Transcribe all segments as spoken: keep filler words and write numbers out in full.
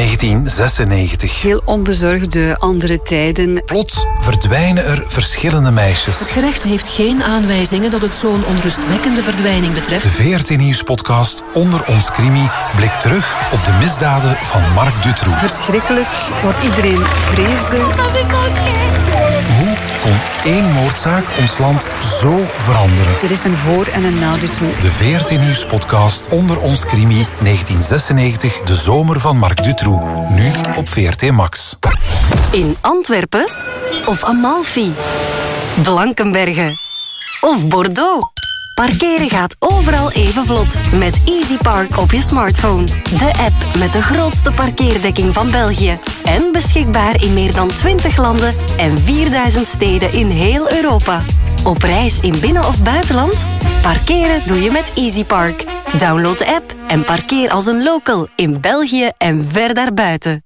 negentien zesennegentig. Heel onbezorgde andere tijden. Plots verdwijnen er verschillende meisjes. Het gerecht heeft geen aanwijzingen dat het zo'n onrustwekkende verdwijning betreft. De V R T Nieuws-podcast Onder ons Crimi blikt terug op de misdaden van Marc Dutroux. Verschrikkelijk, wat iedereen vreesde. Hoe kon één moordzaak ons land zo veranderen? Er is een voor- en een na Dutroux. De V R T Nieuws-podcast Onder ons Crimi negentien zesennegentig, de zomer van Marc Dutroux. Nu op V R T Max. In Antwerpen of Amalfi, Blankenberge of Bordeaux. Parkeren gaat overal even vlot met EasyPark op je smartphone. De app met de grootste parkeerdekking van België. En beschikbaar in meer dan twintig landen en vierduizend steden in heel Europa. Op reis in binnen- of buitenland? Parkeren doe je met EasyPark. Download de app en parkeer als een local in België en ver daarbuiten.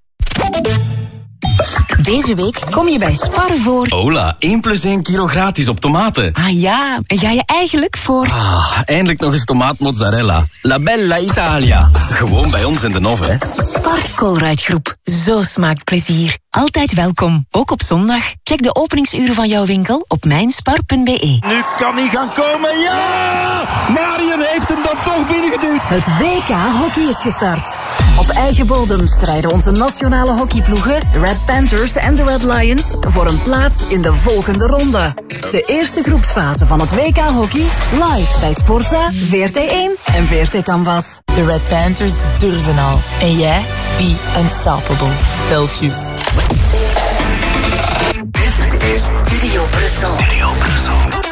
Deze week kom je bij Spar voor... Hola, één plus één kilo gratis op tomaten. Ah ja, en ga je eigenlijk voor... Ah, eindelijk nog eens tomaatmozzarella. La Bella Italia. Gewoon bij ons in de Nov, hè. Spar Colruyt-groep. Zo smaakt plezier. Altijd welkom, ook op zondag. Check de openingsuren van jouw winkel op mijnspar punt b e. Nu kan hij gaan komen, ja! Marion heeft hem dan toch binnengeduwd. Het W K Hockey is gestart. Op eigen bodem strijden onze nationale hockeyploegen, de Red Panthers en de Red Lions, voor een plaats in de volgende ronde. De eerste groepsfase van het W K Hockey, live bij Sportza, V R T één en V R T Canvas. De Red Panthers durven al. En jij? Be unstoppable. Belfius. Dit is Studio Brussel. Studio Brussel.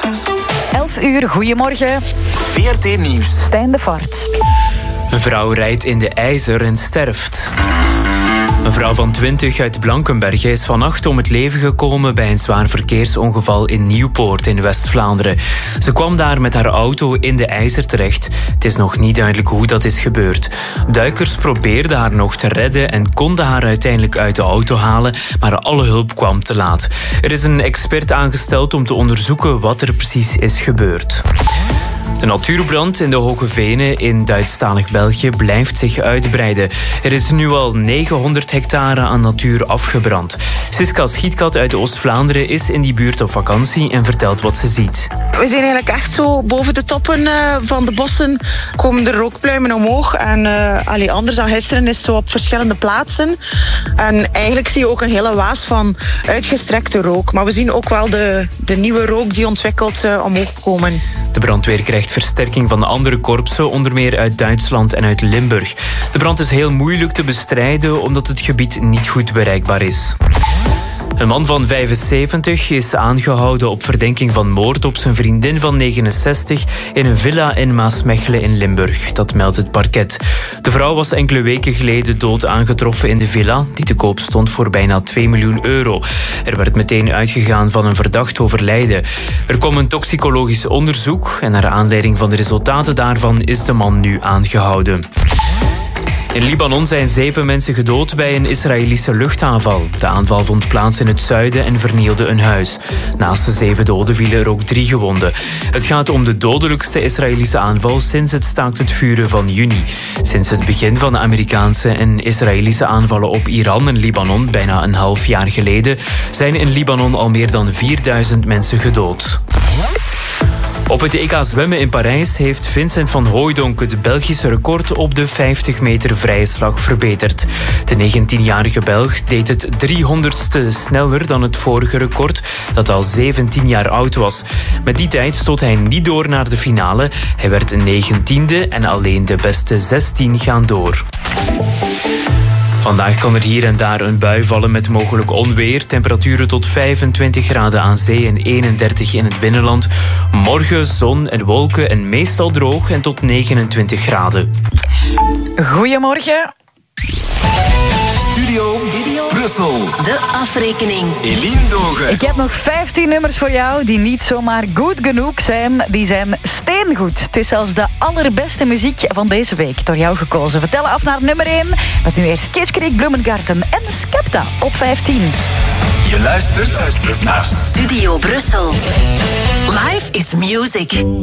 elf uur, goedemorgen. V R T Nieuws. Stijn de Voort. Een vrouw rijdt in de ijzer en sterft. Een vrouw van twintig uit Blankenberge is vannacht om het leven gekomen bij een zwaar verkeersongeval in Nieuwpoort in West-Vlaanderen. Ze kwam daar met haar auto in de ijzer terecht. Het is nog niet duidelijk hoe dat is gebeurd. Duikers probeerden haar nog te redden en konden haar uiteindelijk uit de auto halen, maar alle hulp kwam te laat. Er is een expert aangesteld om te onderzoeken wat er precies is gebeurd. De natuurbrand in de Hoge Venen in Duitsstalig België blijft zich uitbreiden. Er is nu al negenhonderd hectare aan natuur afgebrand. Siska Schietkat uit Oost-Vlaanderen is in die buurt op vakantie en vertelt wat ze ziet. We zijn eigenlijk echt zo boven de toppen uh, van de bossen komen de rookpluimen omhoog. En uh, allee, anders dan gisteren is het zo op verschillende plaatsen. En eigenlijk zie je ook een hele waas van uitgestrekte rook. Maar we zien ook wel de, de nieuwe rook die ontwikkeld uh, omhoog komen. De brandweer krijgt versterking van de andere korpsen, onder meer uit Duitsland en uit Limburg. De brand is heel moeilijk te bestrijden omdat het gebied niet goed bereikbaar is. Een man van vijfenzeventig is aangehouden op verdenking van moord op zijn vriendin van negenenzestig in een villa in Maasmechelen in Limburg. Dat meldt het parket. De vrouw was enkele weken geleden dood aangetroffen in de villa, die te koop stond voor bijna twee miljoen euro. Er werd meteen uitgegaan van een verdacht overlijden. Er kwam een toxicologisch onderzoek en naar aanleiding van de resultaten daarvan is de man nu aangehouden. In Libanon zijn zeven mensen gedood bij een Israëlische luchtaanval. De aanval vond plaats in het zuiden en vernielde een huis. Naast de zeven doden vielen er ook drie gewonden. Het gaat om de dodelijkste Israëlische aanval sinds het staakt het vuren van juni. Sinds het begin van de Amerikaanse en Israëlische aanvallen op Iran en Libanon, bijna een half jaar geleden, zijn in Libanon al meer dan vierduizend mensen gedood. Op het E K zwemmen in Parijs heeft Vincent van Hooijdonk het Belgische record op de vijftig meter vrije slag verbeterd. De negentienjarige Belg deed het driehonderdste sneller dan het vorige record, dat al zeventien jaar oud was. Met die tijd stoot hij niet door naar de finale. Hij werd negentiende en alleen de beste zestien gaan door. Vandaag kan er hier en daar een bui vallen met mogelijk onweer. Temperaturen tot vijfentwintig graden aan zee en eenendertig in het binnenland. Morgen zon en wolken en meestal droog en tot negenentwintig graden. Goedemorgen. Studio, Studio Brussel. De afrekening. Eline Dogen. Ik heb nog vijftien nummers voor jou die niet zomaar goed genoeg zijn. Die zijn steengoed. Het is zelfs de allerbeste muziek van deze week door jou gekozen. We tellen af naar nummer één. Met nu eerst Kitschkrieg, Bloemengarten en Skepta op vijftien. Je luistert, luistert naar Studio Brussel. Life is music.